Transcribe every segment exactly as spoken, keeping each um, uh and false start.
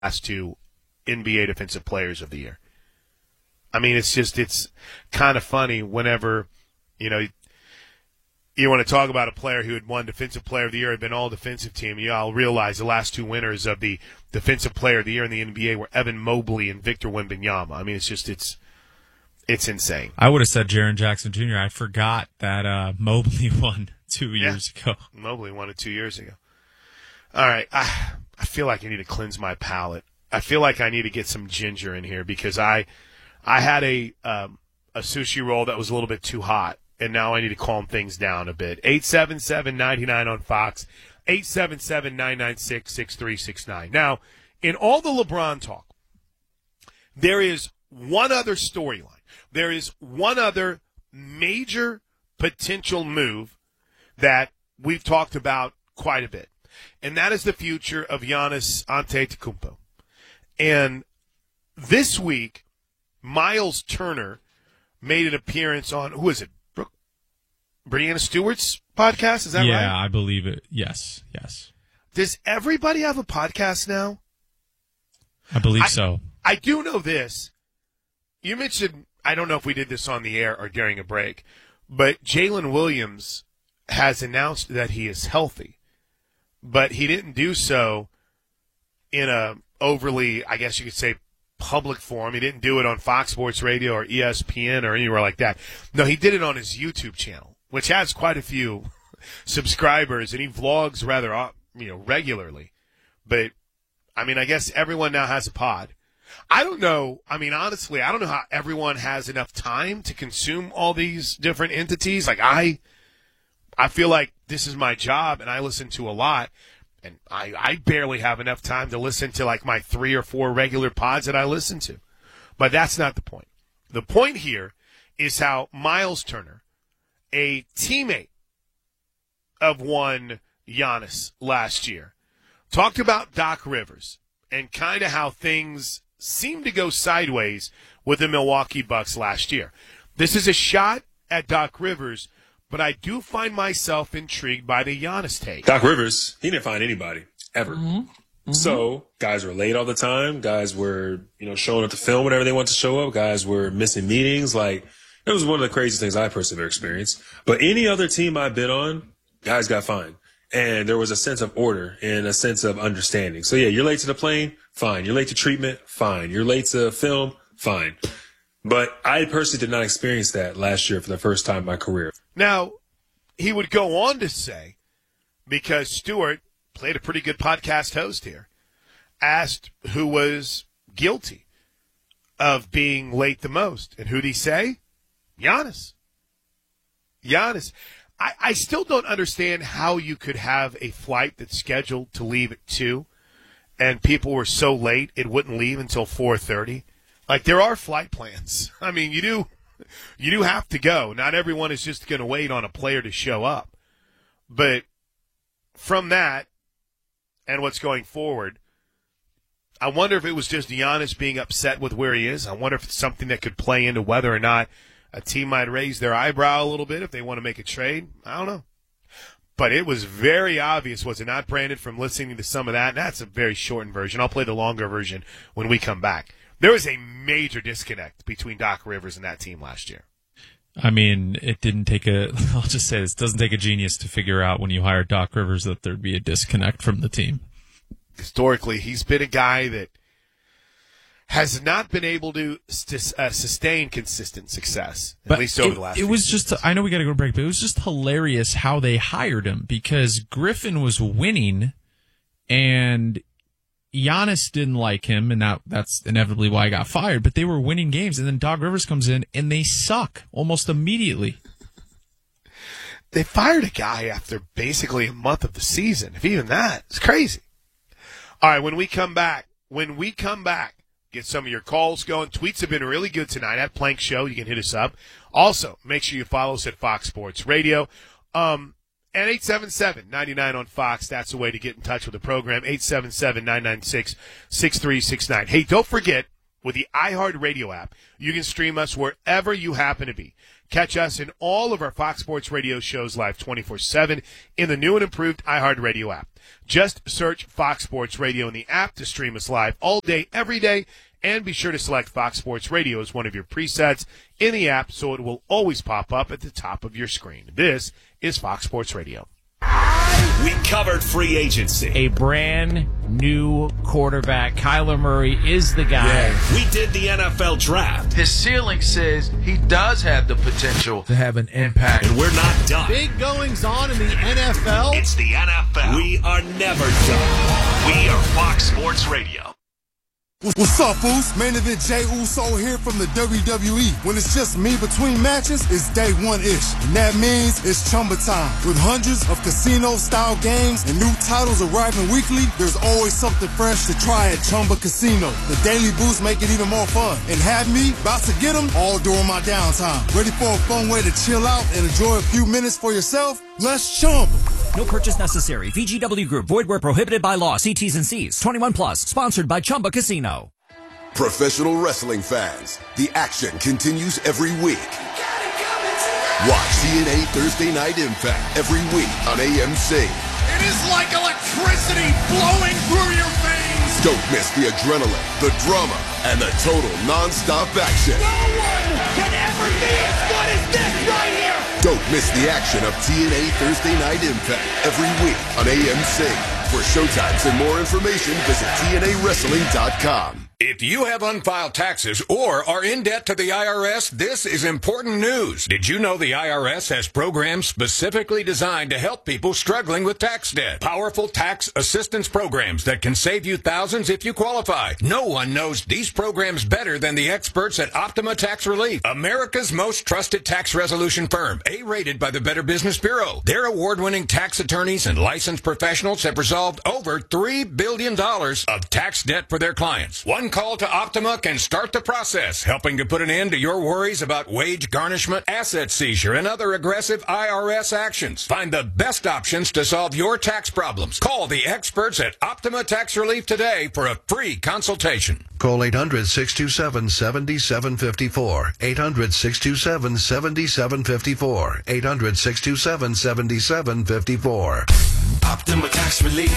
last two N B A Defensive Players of the Year. I mean, it's just, it's kind of funny whenever, you know, you want to talk about a player who had won Defensive Player of the Year, had been all defensive team. You all realize the last two winners of the Defensive Player of the Year in the N B A were Evan Mobley and Victor Wembanyama. I mean, it's just, it's, it's insane. I would have said Jaren Jackson Junior I forgot that uh, Mobley won two years yeah. ago. Mobley won it two years ago. All right. I, I feel like I need to cleanse my palate. I feel like I need to get some ginger in here because I, I had a, um, a sushi roll that was a little bit too hot. And now I need to calm things down a bit. eight seven seven, nine nine on Fox, eight seven seven, nine nine six, six three six nine. Now, in all the LeBron talk, there is one other storyline. There is one other major potential move that we've talked about quite a bit, and that is the future of Giannis Antetokounmpo. And this week, Miles Turner made an appearance on, who is it? Brianna Stewart's podcast, is that yeah, right? Yeah, I believe it. Yes, yes. Does everybody have a podcast now? I believe I, so. I do know this. You mentioned, I don't know if we did this on the air or during a break, but Jalen Williams has announced that he is healthy, but he didn't do so in a overly, I guess you could say, public forum. He didn't do it on Fox Sports Radio or E S P N or anywhere like that. No, he did it on his YouTube channel, which has quite a few subscribers, and he vlogs rather, you know, regularly. But, I mean, I guess everyone now has a pod. I don't know. I mean, honestly, I don't know how everyone has enough time to consume all these different entities. Like, I I feel like this is my job, and I listen to a lot, and I, I barely have enough time to listen to, like, my three or four regular pods that I listen to. But that's not the point. The point here is how Miles Turner, a teammate of one Giannis last year, talked about Doc Rivers and kind of how things seemed to go sideways with the Milwaukee Bucks last year. This is a shot at Doc Rivers, but I do find myself intrigued by the Giannis take. Doc Rivers, he didn't find anybody, ever. Mm-hmm. Mm-hmm. So guys were late all the time. Guys were, you know, showing up to film whenever they wanted to show up. Guys were missing meetings. Like, it was one of the craziest things I personally ever experienced. But any other team I've been on, guys got fined. And there was a sense of order and a sense of understanding. So, yeah, you're late to the plane, fine. You're late to treatment, fine. You're late to film, fine. But I personally did not experience that last year for the first time in my career. Now, he would go on to say, because Stewart played a pretty good podcast host here, asked who was guilty of being late the most. And who'd he say? Giannis. Giannis. I, I still don't understand how you could have a flight that's scheduled to leave at two and people were so late it wouldn't leave until four thirty. Like, there are flight plans. I mean, you do you do have to go. Not everyone is just going to wait on a player to show up. But from that and what's going forward, I wonder if it was just Giannis being upset with where he is. I wonder if it's something that could play into whether or not a team might raise their eyebrow a little bit if they want to make a trade. I don't know. But it was very obvious, was it not, Brandon, from listening to some of that? And that's a very shortened version. I'll play the longer version when we come back. There was a major disconnect between Doc Rivers and that team last year. I mean, it didn't take a – I'll just say this. It doesn't take a genius to figure out when you hire Doc Rivers that there'd be a disconnect from the team. Historically, he's been a guy that has not been able to st- uh, sustain consistent success, at but least over it, the last It few was seasons. just – I know we got to go to break, but it was just hilarious how they hired him because Griffin was winning and Giannis didn't like him, and that that's inevitably why he got fired, but they were winning games, and then Doc Rivers comes in, and they suck almost immediately. They fired a guy after basically a month of the season, if even that. It's crazy. All right, when we come back, when we come back, get some of your calls going. Tweets have been really good tonight at Plank Show. You can hit us up. Also, make sure you follow us at Fox Sports Radio. Um, and eight seven seven, nine nine on Fox. That's the way to get in touch with the program. eight seven seven, nine nine six, six three six nine. Hey, don't forget, With the iHeartRadio app, you can stream us wherever you happen to be. Catch us in all of our Fox Sports Radio shows live twenty-four seven in the new and improved iHeartRadio app. Just search Fox Sports Radio in the app to stream us live all day, every day, and be sure to select Fox Sports Radio as one of your presets in the app so it will always pop up at the top of your screen. This is Fox Sports Radio. We covered free agency. A brand new quarterback. Kyler Murray is the guy. Yeah. We did the N F L draft. His ceiling says he does have the potential to have an impact. And we're not done. Big goings on in the N F L. It's the N F L. We are never done. We are Fox Sports Radio. What's up, fools? Main event Jey Uso here from the W W E. When it's just me between matches, it's day one-ish. And that means it's Chumba time. With hundreds of casino-style games and new titles arriving weekly, there's always something fresh to try at Chumba Casino. The daily boosts make it even more fun. And have me about to get them all during my downtime. Ready for a fun way to chill out and enjoy a few minutes for yourself? Let's Chumba. No purchase necessary. V G W Group. Void where prohibited by law. See T's and C's. twenty-one plus. Sponsored by Chumba Casino. Professional wrestling fans, the action continues every week. Watch T N A Thursday Night Impact every week on A M C. It is like electricity flowing through your veins. Don't miss the adrenaline, the drama, and the total non-stop action. No one can ever be as good as this right here. Don't miss the action of T N A Thursday Night Impact every week on A M C. For showtimes and more information, visit T N A wrestling dot com. If you have unfiled taxes or are in debt to the I R S, this is important news. Did you know the I R S has programs specifically designed to help people struggling with tax debt? Powerful tax assistance programs that can save you thousands if you qualify. No one knows these programs better than the experts at Optima Tax Relief, America's most trusted tax resolution firm, A-rated by the Better Business Bureau. Their award-winning tax attorneys and licensed professionals have resolved over three billion dollars of tax debt for their clients. One call to Optima can start the process, helping to put an end to your worries about wage garnishment, asset seizure, and other aggressive I R S actions. Find the best options to solve your tax problems. Call the experts at Optima Tax Relief today for a free consultation. Call eight hundred, six two seven, seven seven five four. eight hundred, six two seven, seven seven five four. eight hundred, six two seven, seven seven five four. Optima Tax Relief.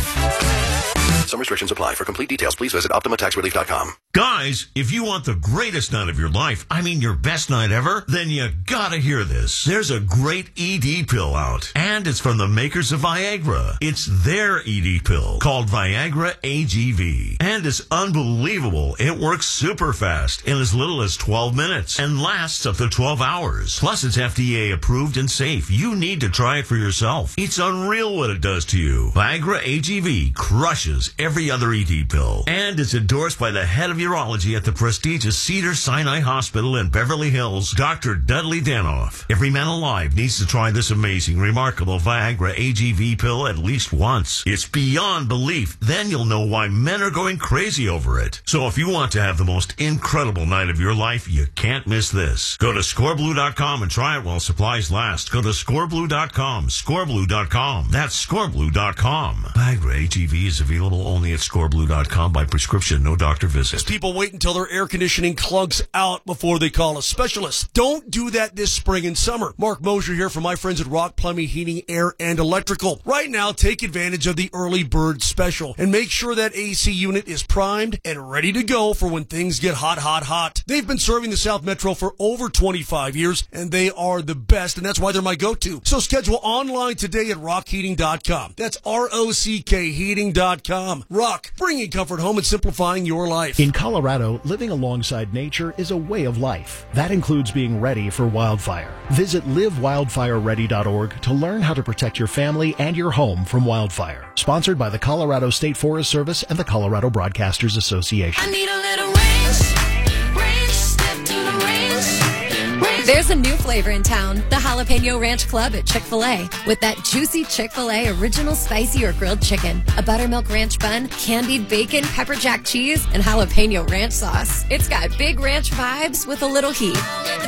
Some restrictions apply. For complete details, please visit Optima Tax Relief dot com. Guys, if you want the greatest night of your life, I mean your best night ever, then you gotta hear this. There's a great E D pill out, and it's from the makers of Viagra. It's their E D pill called Viagra A G V, and it's unbelievable. It works super fast in as little as twelve minutes and lasts up to twelve hours. Plus, it's F D A approved and safe. You need to try it for yourself. It's unreal what it does to you. Viagra A G V crushes every other E D pill, and it's endorsed by the head of urology at the prestigious Cedars-Sinai Hospital in Beverly Hills, Doctor Dudley Danoff. Every man alive needs to try this amazing, remarkable Viagra A G V pill at least once. It's beyond belief. Then you'll know why men are going crazy over it. So if you want to have the most incredible night of your life, you can't miss this. Go to score blue dot com and try it while supplies last. Go to score blue dot com, score blue dot com. That's score blue dot com. Viagra A G V is available only at score blue dot com by prescription, no doctor visit. People wait until their air conditioning clunks out before they call a specialist. Don't do that this spring and summer. Mark Mosier here from my friends at Rock Plumbing, Heating, Air, and Electrical. Right now, take advantage of the early bird special and make sure that A C unit is primed and ready to go for when things get hot, hot, hot. They've been serving the South Metro for over twenty-five years, and they are the best, and that's why they're my go-to. So schedule online today at rock heating dot com. That's R O C K heating dot com. Rock, bringing comfort home and simplifying your life. In Colorado, living alongside nature is a way of life. That includes being ready for wildfire. Visit live wildfire ready dot org to learn how to protect your family and your home from wildfire. Sponsored by the Colorado State Forest Service and the Colorado Broadcasters Association. I need a little ranch, ranch, step to the ranch, ranch. There's a new flavor in town, the Jalapeno Ranch Club at Chick-fil-A. With that juicy Chick-fil-A original spicy or grilled chicken, a buttermilk ranch bun, candied bacon, pepper jack cheese, and jalapeno ranch sauce. It's got big ranch vibes with a little heat.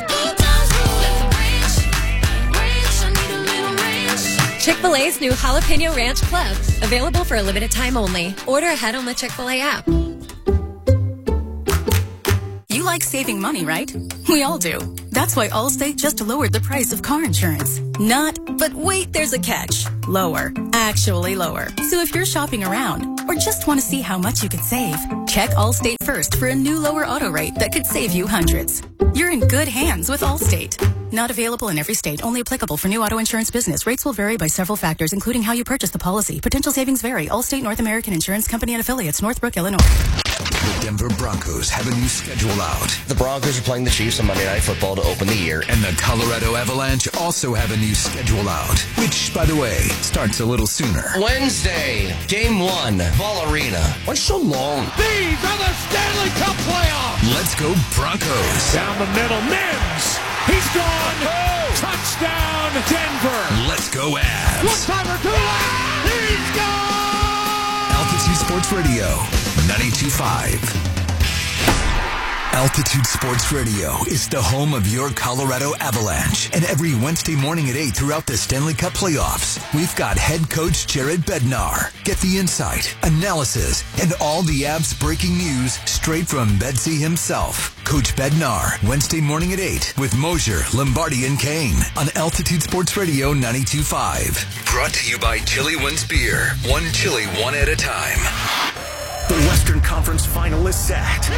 Chick-fil-A's new Jalapeno Ranch Club. Available for a limited time only. Order ahead on the Chick-fil-A app. like saving money, right? We all do. That's why Allstate just lowered the price of car insurance. Not, but wait, there's a catch. Lower. Actually lower. So if you're shopping around or just want to see how much you could save, check Allstate first for a new lower auto rate that could save you hundreds. You're in good hands with Allstate. Not available in every state. Only applicable for new auto insurance business. Rates will vary by several factors, including how you purchase the policy. Potential savings vary. Allstate North American Insurance Company and Affiliates, Northbrook, Illinois. The Denver Broncos have a new schedule out. The Broncos are playing the Chiefs on Monday Night Football to open the year. And the Colorado Avalanche also have a new schedule out, which, by the way, starts a little sooner. Wednesday, game one, Ball Arena. Why so long? These are the Stanley Cup playoffs. Let's go Broncos. Down the middle, Mims. He's gone. Oh. Touchdown, Denver. Let's go Avs. One timer, two left. He's gone. Altitude Sports Radio, ninety-two point five. Altitude Sports Radio is the home of your Colorado Avalanche. And every Wednesday morning at eight throughout the Stanley Cup playoffs, we've got head coach Jared Bednar. Get the insight, analysis, and all the Avs breaking news straight from Bedsy himself. Coach Bednar, Wednesday morning at eight with Mosier, Lombardi, and Kane on Altitude Sports Radio ninety-two point five. Brought to you by Chili Wins Beer. One chili, one at a time. The Western Conference final is set.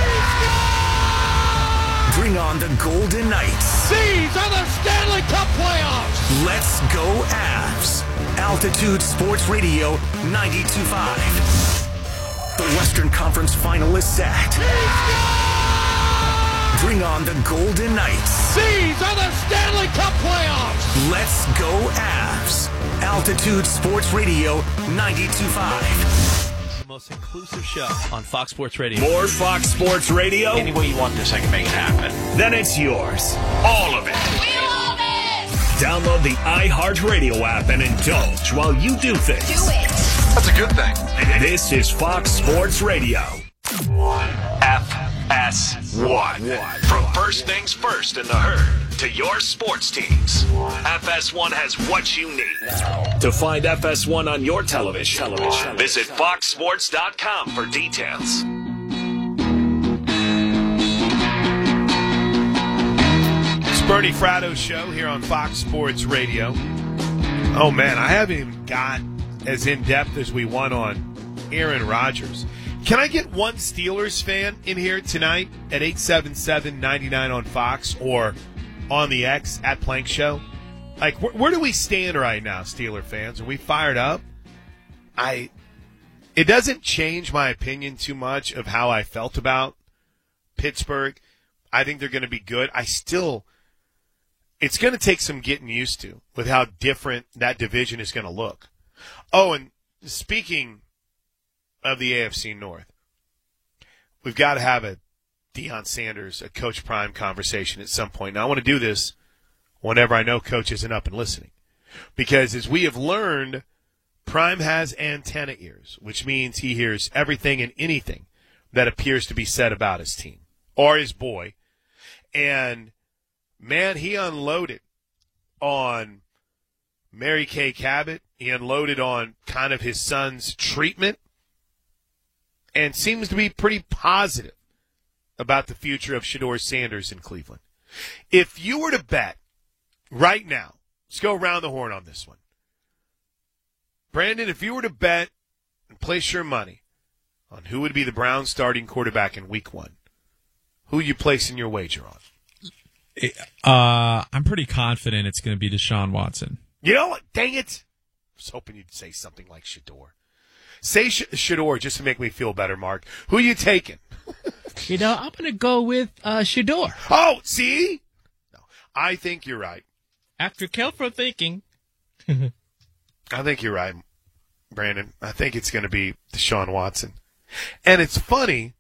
Bring on the Golden Knights. These are the Stanley Cup playoffs. Let's go Avs. Altitude Sports Radio ninety-two point five. The Western Conference final is set. Bring on the Golden Knights. These are the Stanley Cup playoffs. Let's go Avs. Altitude Sports Radio ninety-two point five. Most inclusive show on Fox Sports Radio. More Fox Sports Radio? Any way you want this, I can make it happen. Then it's yours. All of it. We love it! Download the iHeartRadio app and indulge while you do things. Do it! That's a good thing. This is Fox Sports Radio. F S one. From first things first in the herd to your sports teams, F S one has what you need. To find F S one on your television, visit fox sports dot com for details. It's Bernie Fratto's show here on Fox Sports Radio. Oh, man, I haven't even got as in-depth as we want on Aaron Rodgers. Can I get one Steelers fan in here tonight at eight seven seven, nine nine on Fox or on the X at Plank Show? Like, wh- where do we stand right now, Steeler fans? Are we fired up? I. It doesn't change my opinion too much of how I felt about Pittsburgh. I think they're going to be good. I still. It's going to take some getting used to with how different that division is going to look. Oh, and speaking of the A F C North, we've got to have a Deion Sanders, a Coach Prime conversation at some point. Now, I want to do this whenever I know Coach isn't up and listening. Because as we have learned, Prime has antenna ears, which means he hears everything and anything that appears to be said about his team or his boy. And, man, he unloaded on Mary Kay Cabot. He unloaded on kind of his son's treatment and seems to be pretty positive about the future of Shedeur Sanders in Cleveland. If you were to bet right now, let's go around the horn on this one. Brandon, if you were to bet and place your money on who would be the Browns starting quarterback in week one, who are you placing your wager on? Uh, I'm pretty confident it's going to be Deshaun Watson. You know what? Dang it. I was hoping you'd say something like Shedeur. Say Sh- Shedeur just to make me feel better, Mark. Who are you taking? You know, I'm going to go with uh, Shedeur. Oh, see? No, I think you're right. After careful thinking. I think you're right, Brandon. I think it's going to be Deshaun Watson. And it's funny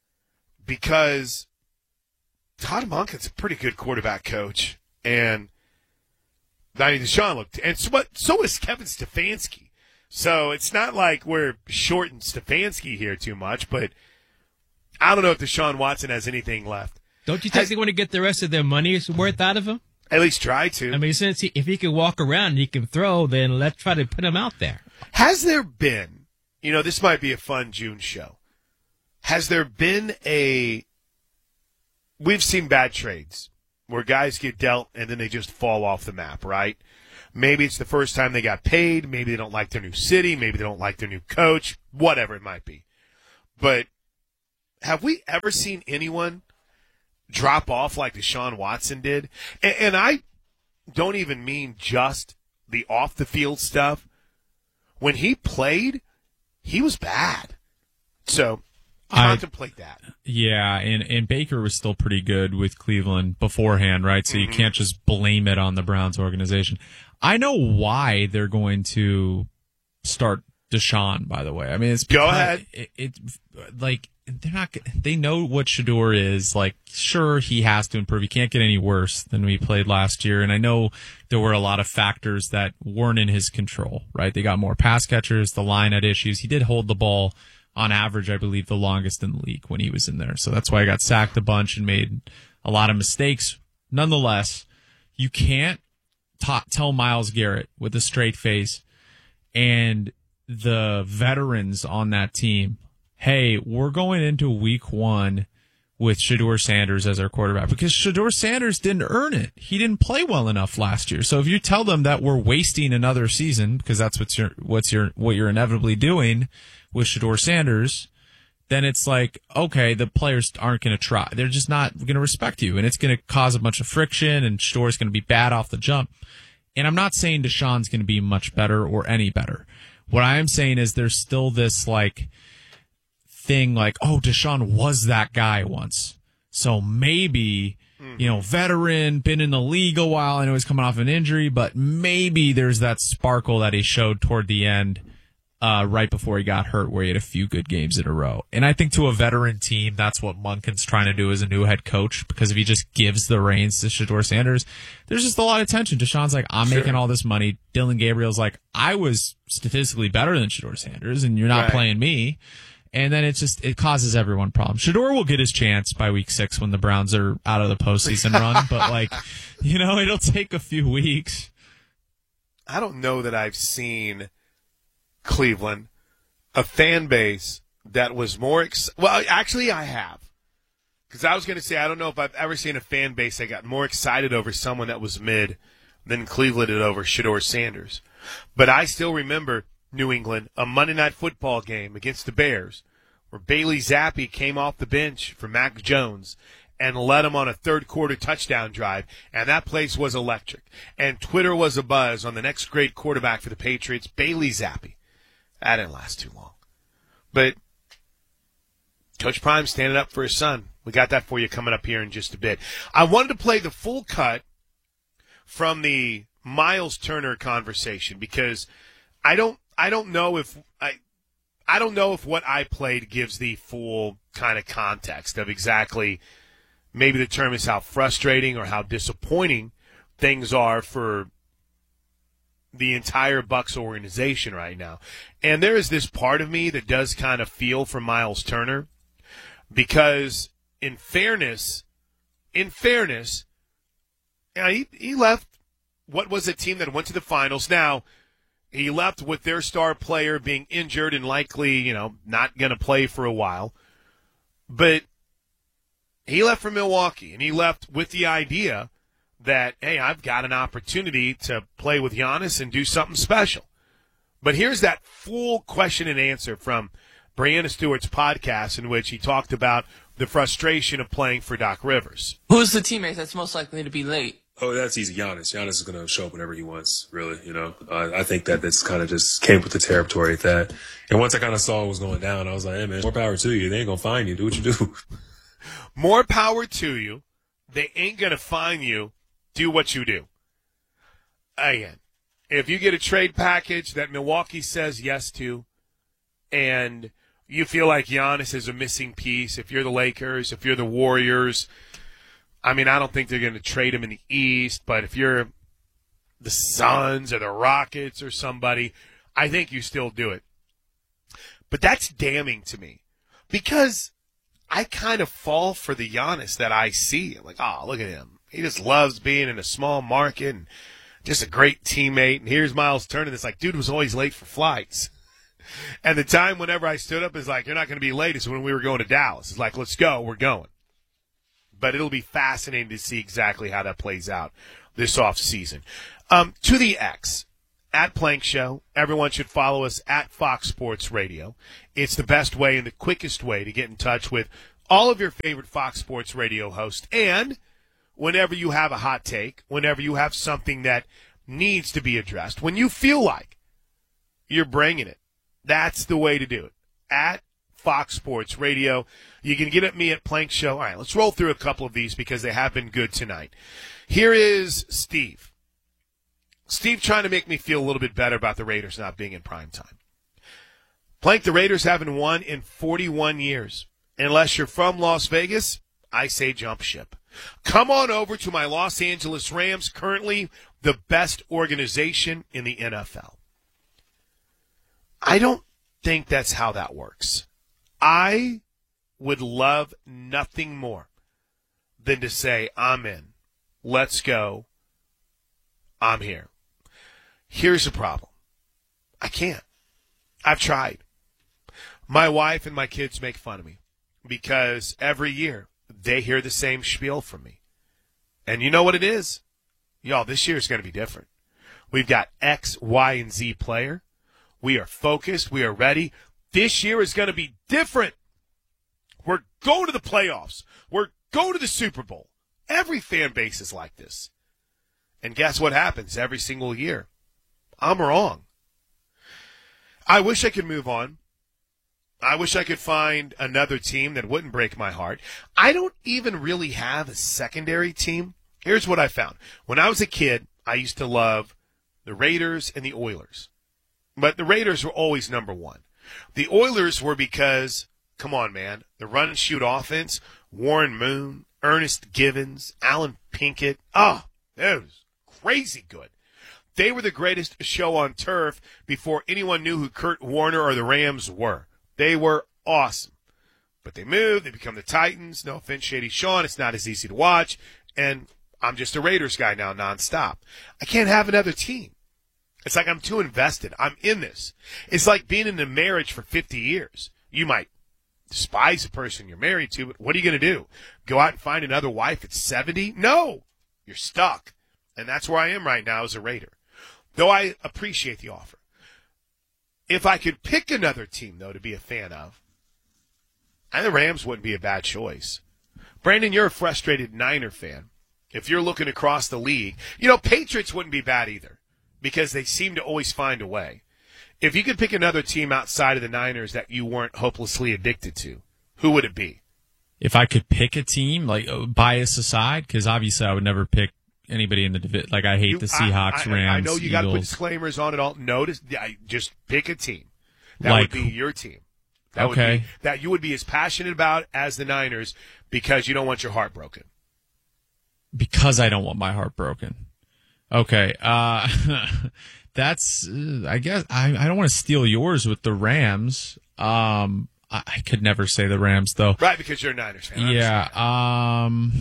because Todd Monken's a pretty good quarterback coach. And I mean, Deshaun looked, and so, so is Kevin Stefanski. So it's not like we're shorting Stefanski here too much, but I don't know if Deshaun Watson has anything left. Don't you think has, they want to get the rest of their money's worth out of him? At least try to. I mean, since he, if he can walk around and he can throw, then let's try to put him out there. Has there been, you know, this might be a fun June show. Has there been a we've seen bad trades where guys get dealt and then they just fall off the map, right? Maybe it's the first time they got paid. Maybe they don't like their new city. Maybe they don't like their new coach, whatever it might be. But have we ever seen anyone drop off like Deshaun Watson did? And, and I don't even mean just the off-the-field stuff. When he played, he was bad. So contemplate I, that. Yeah, and, and Baker was still pretty good with Cleveland beforehand, right? So mm-hmm. you can't just blame it on the Browns organization. I know why they're going to start Deshaun, by the way. I mean, it's Go ahead. It, it, like, they're not, they know what Shedeur is. Like, sure, he has to improve. He can't get any worse than we played last year. And I know there were a lot of factors that weren't in his control, right? They got more pass catchers. The line had issues. He did hold the ball on average, I believe, the longest in the league when he was in there. So that's why I got sacked a bunch and made a lot of mistakes. Nonetheless, you can't ta- tell Myles Garrett with a straight face and the veterans on that team, hey, we're going into week one with Shedeur Sanders as our quarterback, because Shedeur Sanders didn't earn it. He didn't play well enough last year. So if you tell them that we're wasting another season, because that's what's your, what's your, what you're inevitably doing with Shedeur Sanders, then it's like, okay, the players aren't going to try. They're just not going to respect you, and it's going to cause a bunch of friction, and Shedeur's going to be bad off the jump. And I'm not saying Deshaun's going to be much better or any better. What I am saying is there's still this, like, thing like, oh, Deshaun was that guy once. So maybe, you know, veteran, been in the league a while, I know he's coming off an injury, but maybe there's that sparkle that he showed toward the end, uh, right before he got hurt, where he had a few good games in a row. And I think to a veteran team, that's what Monken's trying to do as a new head coach, because if he just gives the reins to Shedeur Sanders, there's just a lot of tension. Deshaun's like, I'm sure. making all this money. Dylan Gabriel's like, I was statistically better than Shedeur Sanders, and you're not right. playing me. And then it just, it causes everyone problems. Shedeur will get his chance by week six when the Browns are out of the postseason run, but, like, you know, it'll take a few weeks. I don't know that I've seen Cleveland, a fan base that was more ex- well, actually I have. Because I was going to say, I don't know if I've ever seen a fan base that got more excited over someone that was mid than Cleveland did over Shedeur Sanders. But I still remember New England, a Monday Night Football game against the Bears, where Bailey Zappi came off the bench for Mac Jones and led him on a third-quarter touchdown drive, and that place was electric. And Twitter was abuzz on the next great quarterback for the Patriots, Bailey Zappi. That didn't last too long. But Coach Prime standing up for his son. We got that for you coming up here in just a bit. I wanted to play the full cut from the Myles Turner conversation, because I don't I don't know if I I don't know if what I played gives the full kind of context of exactly, maybe the term is how frustrating or how disappointing things are for the entire Bucs organization right now. And there is this part of me that does kind of feel for Myles Turner, because in fairness, in fairness, you know, he, he left what was a team that went to the finals. Now, he left with their star player being injured and likely, you know, not going to play for a while. But he left for Milwaukee, and he left with the idea that, hey, I've got an opportunity to play with Giannis and do something special. But here's that full question and answer from Brianna Stewart's podcast, in which he talked about the frustration of playing for Doc Rivers. Who's the teammate that's most likely to be late? Oh, that's easy. Giannis. Giannis is going to show up whenever he wants, really. You know, uh, I think that this kind of just came with the territory at that. And once I kind of saw what was going down, I was like, hey, man, more power to you. They ain't going to find you. Do what you do. More power to you. They ain't going to find you. Do what you do. Again, if you get a trade package that Milwaukee says yes to, and you feel like Giannis is a missing piece, if you're the Lakers, if you're the Warriors, I mean, I don't think they're going to trade him in the East, but if you're the Suns or the Rockets or somebody, I think you still do it. But that's damning to me, because I kind of fall for the Giannis that I see. I'm like, oh, look at him. He just loves being in a small market and just a great teammate. And here's Myles Turner. It's like, dude was always late for flights. And the time whenever I stood up is like, you're not going to be late, is when we were going to Dallas. It's like, let's go. We're going. but it'll be fascinating to see exactly how that plays out this offseason. Um, to the X, at Plank Show, everyone should follow us at Fox Sports Radio. It's the best way and the quickest way to get in touch with all of your favorite Fox Sports Radio hosts. And whenever you have a hot take, whenever you have something that needs to be addressed, when you feel like you're bringing it, that's the way to do it. At Fox Sports Radio. You can get at me at Plank Show. All right, let's roll through a couple of these because they have been good tonight. Here is Steve. Steve trying to make me feel a little bit better about the Raiders not being in prime time. Plank, the Raiders haven't won in forty-one years. Unless you're from Las Vegas, I say jump ship. Come on over to my Los Angeles Rams, currently the best organization in the N F L. I don't think that's how that works. I would love nothing more than to say, I'm in. Let's go. I'm here. Here's the problem. I can't. I've tried. My wife and my kids make fun of me because every year they hear the same spiel from me. And you know what it is? Y'all, this year is going to be different. We've got X, Y, and Z player. We are focused. We are ready. This year is going to be different. We're going to the playoffs. We're going to the Super Bowl. Every fan base is like this. And guess what happens every single year? I'm wrong. I wish I could move on. I wish I could find another team that wouldn't break my heart. I don't even really have a secondary team. Here's what I found. When I was a kid, I used to love the Raiders and the Oilers. But the Raiders were always number one. The Oilers were because, come on, man, the run and shoot offense, Warren Moon, Ernest Givens, Alan Pinkett. Oh, that was crazy good. They were the greatest show on turf before anyone knew who Kurt Warner or the Rams were. They were awesome. But they moved. They become the Titans. No offense, Shady Sean. It's not as easy to watch. And I'm just a Raiders guy now nonstop. I can't have another team. It's like I'm too invested. I'm in this. It's like being in a marriage for fifty years. You might despise the person you're married to, but what are you going to do? Go out and find another wife at seventy? No. You're stuck. And that's where I am right now as a Raider. Though I appreciate the offer. If I could pick another team, though, to be a fan of, and the Rams wouldn't be a bad choice. Brandon, you're a frustrated Niner fan. If you're looking across the league, you know, Patriots wouldn't be bad either because they seem to always find a way. If you could pick another team outside of the Niners that you weren't hopelessly addicted to, who would it be? If I could pick a team, like bias aside, because obviously I would never pick anybody in the division. Like I hate You- the Seahawks, I, I, Rams, I know you got to put Eagles. disclaimers on it all. Notice, I just pick a team. That Like- would be your team. That Okay. Would be, that you would be as passionate about as the Niners because you don't want your heart broken. Because I don't want my heart broken. Okay. Uh, that's, uh, I guess, I, I don't want to steal yours with the Rams. Um, I, I could never say the Rams, though. Right, because you're a Niners fan. I Yeah. Um,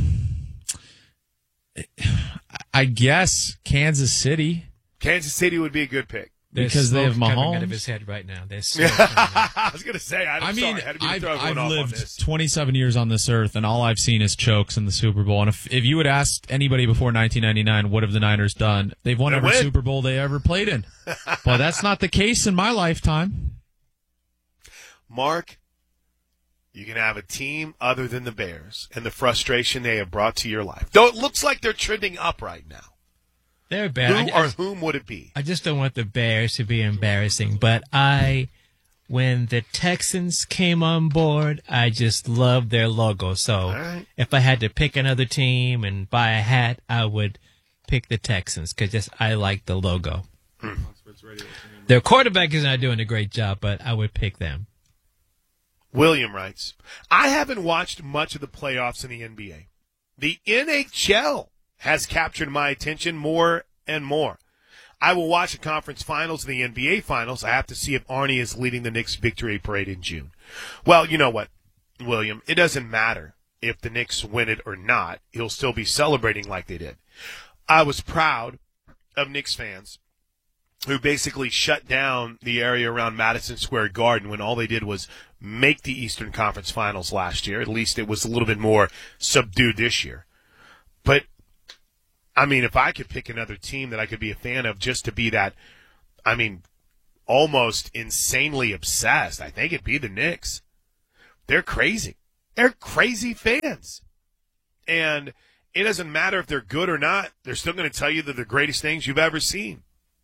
I guess Kansas City. Kansas City would be a good pick. Because they have Smoke coming Mahomes. out of his head right now. There's I was going to say, I'm I mean, sorry. I had to I've, throw everyone I've off on this. lived twenty-seven years on this earth, and all I've seen is chokes in the Super Bowl. And if, if you had asked anybody before nineteen ninety-nine, what have the Niners done? They've won They every win. Super Bowl they ever played in. But that's not the case in my lifetime. Mark, you can have a team other than the Bears and the frustration they have brought to your life. Though it looks like they're trending up right now. They're bad. Who I- or whom would it be? I just don't want the Bears to be embarrassing, but I, when the Texans came on board, I just loved their logo. So right. if I had to pick another team and buy a hat, I would pick the Texans because just I like the logo. Hmm. Their quarterback is not doing a great job, but I would pick them. William writes, I haven't watched much of the playoffs in the N B A. The N H L has captured my attention more and more. I will watch the conference finals and the N B A finals. I have to see if Arnie is leading the Knicks victory parade in June. Well, you know what, William? It doesn't matter if the Knicks win it or not. He'll still be celebrating like they did. I was proud of Knicks fans who basically shut down the area around Madison Square Garden when all they did was make the Eastern Conference Finals last year. At least it was a little bit more subdued this year. But, I mean, if I could pick another team that I could be a fan of just to be that, I mean, almost insanely obsessed, I think it'd be the Knicks. They're crazy. They're crazy fans. And it doesn't matter if they're good or not. They're still going to tell you that they're the greatest things you've ever seen.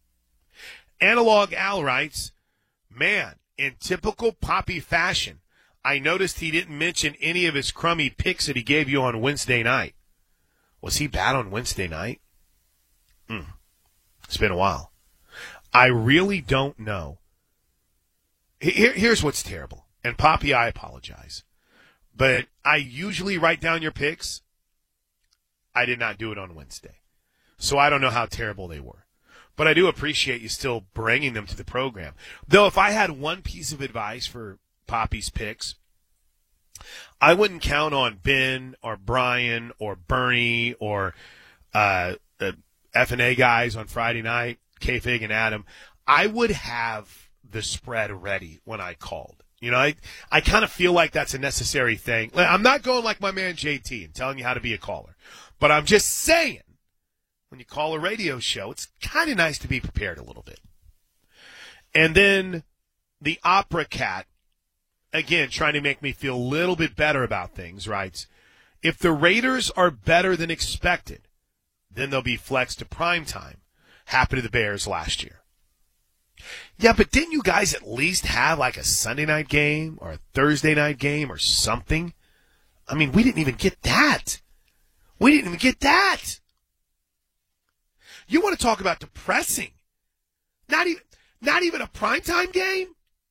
Analog Al writes, man, in typical Poppy fashion, I noticed he didn't mention any of his crummy picks that he gave you on Wednesday night. Was he bad on Wednesday night? Mm. It's been a while. I really don't know. Here, here's what's terrible. And Poppy, I apologize. But I usually write down your picks. I did not do it on Wednesday. So I don't know how terrible they were. But I do appreciate you still bringing them to the program. Though if I had one piece of advice for Poppy's picks, I wouldn't count on Ben or Brian or Bernie or uh, the F and A guys on Friday night, K-Fig and Adam. I would have the spread ready when I called. You know, I, I kind of feel like that's a necessary thing. I'm not going like my man J T and telling you how to be a caller. But I'm just saying, when you call a radio show, it's kind of nice to be prepared a little bit. And then the Opera Cat, again, trying to make me feel a little bit better about things, writes, if the Raiders are better than expected, then they'll be flexed to primetime. Happened to the Bears last year. Yeah, but didn't you guys at least have like a Sunday night game or a Thursday night game or something? I mean, we didn't even get that. We didn't even get that. You want to talk about depressing? Not even, not even a primetime game?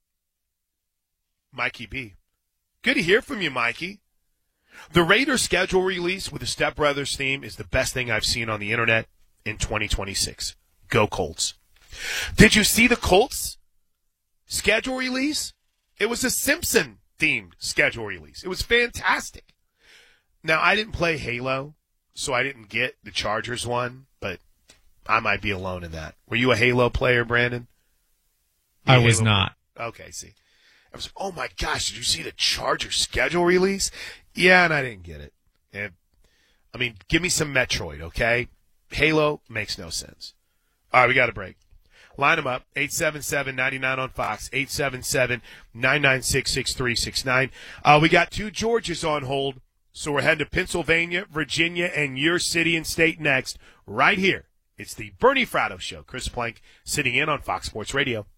Mikey B. Good to hear from you, Mikey. The Raiders schedule release with the Step Brothers theme is the best thing I've seen on the internet in twenty twenty-six. Go Colts. Did you see the Colts schedule release? It was a Simpson-themed schedule release. It was fantastic. Now, I didn't play Halo, so I didn't get the Chargers one, but I might be alone in that. Were you a Halo player, Brandon? I was not. Okay, see. I was like, oh my gosh, did you see the Chargers schedule release? Yeah, and I didn't get it. And, I mean, give me some Metroid, okay? Halo makes no sense. All right, we got a break. Line them up, eight seven seven, nine nine on Fox, eight seven seven, nine nine six, six three six nine. Uh, we got two Georges on hold, so we're heading to Pennsylvania, Virginia, and your city and state next, right here. It's the Bernie Fratto Show. Chris Plank sitting in on Fox Sports Radio.